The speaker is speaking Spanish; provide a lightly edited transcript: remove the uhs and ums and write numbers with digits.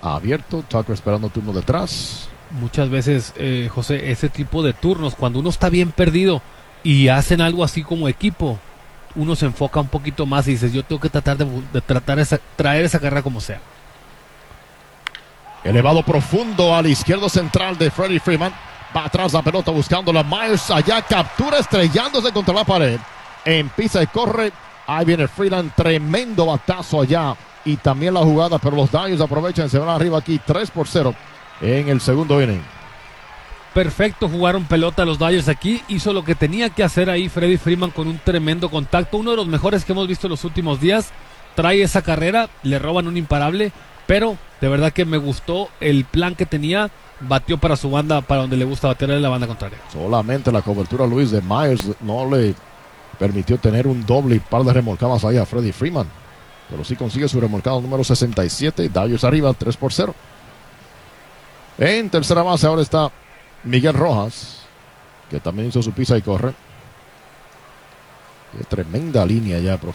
abierto. Tucker esperando turno detrás. Muchas veces, José, ese tipo de turnos, cuando uno está bien perdido y hacen algo así como equipo, uno se enfoca un poquito más y dices, yo tengo que tratar de traer esa carrera como sea. Elevado profundo al izquierdo central de Freddie Freeman. Va atrás la pelota buscándola. Myers allá, captura estrellándose contra la pared. Empieza y corre. Ahí viene Freeland, tremendo batazo allá. Y también la jugada, pero los Dodgers aprovechan, se van arriba aquí 3-0 en el segundo inning. Perfecto, jugaron pelota los Dodgers aquí. Hizo lo que tenía que hacer ahí Freddie Freeman con un tremendo contacto. Uno de los mejores que hemos visto en los últimos días. Trae esa carrera, le roban un imparable. Pero de verdad que me gustó el plan que tenía. Batió para su banda, para donde le gusta batear en la banda contraria. Solamente la cobertura, Luis, de Myers no le permitió tener un doble y par de remolcadas ahí a Freddie Freeman. Pero sí consigue su remolcado número 67. Dodgers arriba 3-0. En tercera base ahora está Miguel Rojas, que también hizo su pisa y corre. Qué tremenda línea ya